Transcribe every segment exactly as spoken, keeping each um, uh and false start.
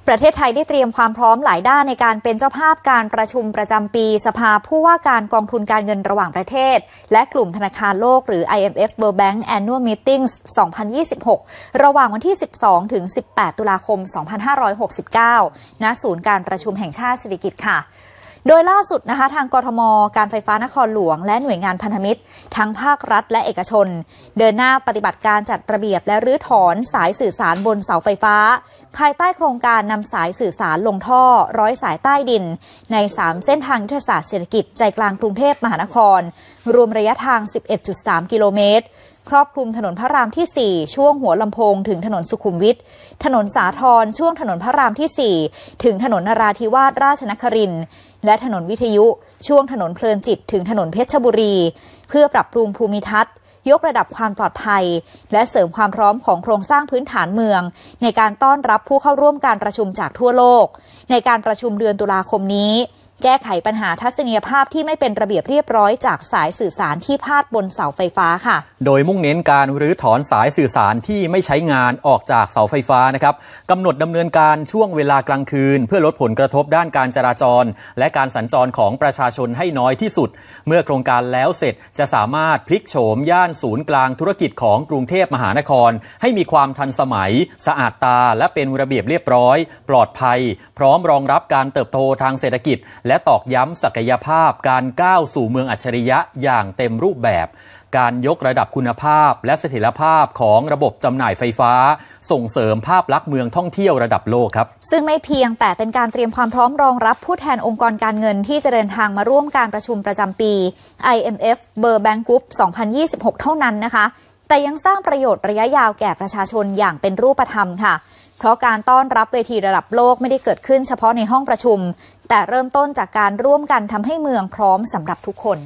ประเทศไทยได้เตรียมความพร้อมหลายด้านในการเป็นเจ้าภาพการประชุมประจำปีสภาผู้ว่าการกองทุนการเงินระหว่างประเทศและกลุ่มธนาคารโลกหรือ ไอ เอ็ม เอฟ World Bank Annual Meetings สองพันยี่สิบหก ระหว่างวันที่ สิบสองถึงสิบแปด ตุลาคม สองพันห้าร้อยหกสิบเก้า ณ ศูนย์การประชุมแห่งชาติสิริกิติ์ค่ะโดยล่าสุดนะคะทางกทม.การไฟฟ้านครหลวงและหน่วยงานพันธมิตรทั้งภาครัฐและเอกชนเดินหน้าปฏิบัติการจัดระเบียบและรื้อถอนสายสื่อสารบนเสาไฟฟ้าภายใต้โครงการนำสายสื่อสารลงท่อร้อยสายใต้ดินในสามเส้นทางยุทธศาสตร์เศรษฐกิจใจกลางกรุงเทพมหานครรวมระยะทาง สิบเอ็ดจุดสาม กิโลเมตรครอบคลุมถนนพระรามที่ สี่ ช่วงหัวลำโพงถึงถนนสุขุมวิทถนนสาทรช่วงถนนพระรามที่ สี่ ถึงถนนนราธิวาสราชนครินทร์และถนนวิทยุช่วงถนนเพลินจิตถึงถนนเพชรบุรีเพื่อปรับปรุงภูมิทัศน์ยกระดับความปลอดภัยและเสริมความพร้อมของโครงสร้างพื้นฐานเมืองในการต้อนรับผู้เข้าร่วมการประชุมจากทั่วโลกในการประชุมเดือนตุลาคมนี้แก้ไขปัญหาทัศนียภาพที่ไม่เป็นระเบียบเรียบร้อยจากสายสื่อสารที่พาดบนเสาไฟฟ้าค่ะโดยมุ่งเน้นการรื้อถอนสายสื่อสารที่ไม่ใช้งานออกจากเสาไฟฟ้านะครับกำหนดดำเนินการช่วงเวลากลางคืนเพื่อลดผลกระทบด้านการจราจรและการสัญจรของประชาชนให้น้อยที่สุดเมื่อโครงการแล้วเสร็จจะสามารถพลิกโฉมย่านศูนย์กลางธุรกิจของกรุงเทพมหานครให้มีความทันสมัยสะอาดตาและเป็นระเบียบเรียบร้อยปลอดภัยพร้อมรองรับการเติบโตทางเศรษฐกิจและตอกย้ำศักยภาพการก้าวสู่เมืองอัจฉริยะอย่างเต็มรูปแบบการยกระดับคุณภาพและเสถียรภาพของระบบจำหน่ายไฟฟ้าส่งเสริมภาพลักษณ์เมืองท่องเที่ยวระดับโลกครับซึ่งไม่เพียงแต่เป็นการเตรียมความพร้อมรองรับผู้แทนองค์กรการเงินที่จะเดินทางมาร่วมการประชุมประจำปี ไอ เอ็ม เอฟ World Bank Group สองพันยี่สิบหก เท่านั้นนะคะแต่ยังสร้างประโยชน์ระยะยาวแก่ประชาชนอย่างเป็นรูปธรรมค่ะเพราะการต้อนรับเวทีระดับโลกไม่ได้เกิดขึ้นเฉพาะในห้องประชุมแต่เริ่มต้นจากการร่วมกันทำให้เมืองพร้อมสำหรับทุกคน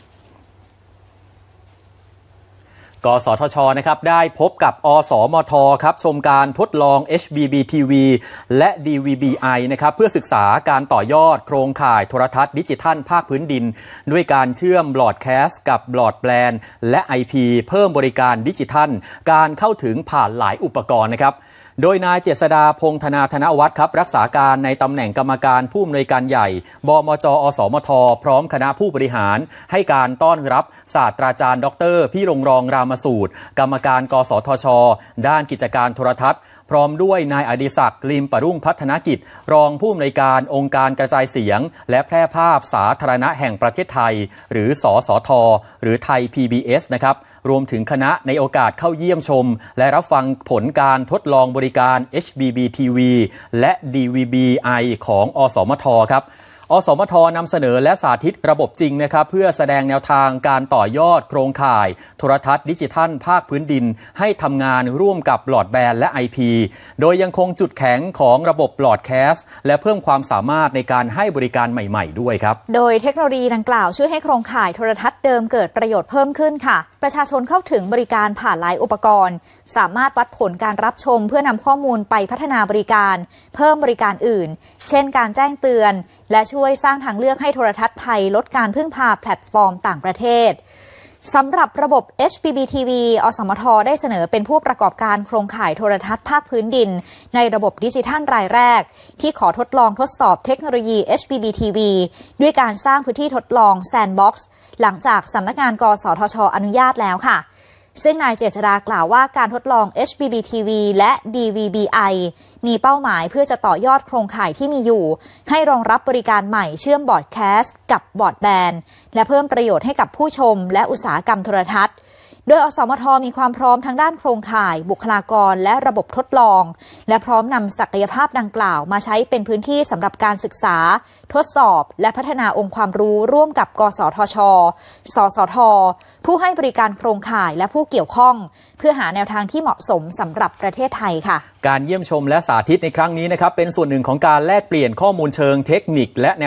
กสทช.นะครับได้พบกับอสมท.ครับชมการทดลอง เอช บี บี ที วี และ ดี วี บี ไอ นะครับเพื่อศึกษาการต่อยอดโครงข่ายโทรทัศน์ดิจิทัลภาคพื้นดินด้วยการเชื่อมบลอดแคสต์กับบลอดแปลนและ ไอ พี เพิ่มบริการดิจิทัลการเข้าถึงผ่านหลายอุปกรณ์นะครับโดยนายเจษฎาพงษ์ธนาธนวัฒน์ครับรักษาการในตำแหน่งกรรมการผู้อำนวยการใหญ่บมจ.อสมท.พร้อมคณะผู้บริหารให้การต้อนรับศาสตราจารย์ดร.พี่รงรองรามสูตรกรรมการกสทช.ด้านกิจการโทรทัศน์พร้อมด้วยนายอดิศักดิ์ลิมปรุ่งพัฒนกิจรองผู้อำนวยการองค์การกระจายเสียงและแพร่ภาพสาธารณะแห่งประเทศไทยหรือสสท.หรือไทย พี บี เอส นะครับรวมถึงคณะในโอกาสเข้าเยี่ยมชมและรับฟังผลการทดลองบริการ เอช บี บี ที วี และ ดี วี บี ไอ ของอสมท.ครับอสมท.นำเสนอและสาธิตระบบจริงนะครับเพื่อแสดงแนวทางการต่อยอดโครงข่ายโทรทัศน์ดิจิทัลภาคพื้นดินให้ทำงานร่วมกับบลอดแบนด์และ ไอ พี โดยยังคงจุดแข็งของระบบบลอดแคสต์และเพิ่มความสามารถในการให้บริการใหม่ๆด้วยครับโดยเทคโนโลยีดังกล่าวช่วยให้โครงข่ายโทรทัศน์เดิมเกิดประโยชน์เพิ่มขึ้นค่ะประชาชนเข้าถึงบริการผ่านหลายอุปกรณ์สามารถวัดผลการรับชมเพื่อนำข้อมูลไปพัฒนาบริการเพิ่มบริการอื่นเช่นการแจ้งเตือนและช่วยสร้างทางเลือกให้โทรทัศน์ไทยลดการพึ่งพาแพลตฟอร์มต่างประเทศสำหรับระบบ เอช บี บี ที วี อสมท.ได้เสนอเป็นผู้ประกอบการโครงข่ายโทรทัศน์ภาคพื้นดินในระบบดิจิทัลรายแรกที่ขอทดลองทดสอบเทคโนโลยี เอช บี บี ที วี ด้วยการสร้างพื้นที่ทดลอง Sandbox หลังจากสำนักงานกสทช.อนุญาตแล้วค่ะซึ่งนายเจษฎากล่าวว่าการทดลอง เอช บี บี ที วี และ ดี วี บี ไอ มีเป้าหมายเพื่อจะต่อยอดโครงข่ายที่มีอยู่ให้รองรับบริการใหม่เชื่อมบอร์ดแคสต์กับบอร์ดแบนด์และเพิ่มประโยชน์ให้กับผู้ชมและอุตสาหกรรมโทรทัศน์โดยอสมทมีความพร้อมทั้งด้านโครงข่ายบุคลากรและระบบทดลองและพร้อมนำศักยภาพดังกล่าวมาใช้เป็นพื้นที่สำหรับการศึกษาทดสอบและพัฒนาองค์ความรู้ร่วมกับกสทช.สสท.ผู้ให้บริการโครงข่ายและผู้เกี่ยวข้องเพื่อหาแนวทางที่เหมาะสมสำหรับประเทศไทยค่ะการเยี่ยมชมและสาธิตในครั้งนี้นะครับเป็นส่วนหนึ่งของการแลกเปลี่ยนข้อมูลเชิงเทคนิคและ